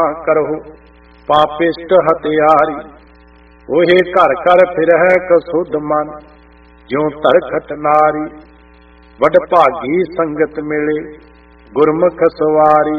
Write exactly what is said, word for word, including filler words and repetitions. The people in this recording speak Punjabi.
ਕਰੋ ਪਾਪਿਸ਼ਟ ਹਤਿਆਰੀ। ਉਹੇ ਘਰ ਘਰ ਫਿਰਹਿ ਕਸੁੱਧ ਮਨ ਜਿਉ ਧਰਖਟ ਨਾਰੀ। ਵਡ ਭਾਗੀ ਸੰਗਤ ਮਿਲੇ ਗੁਰਮੁਖ ਸਵਾਰੀ।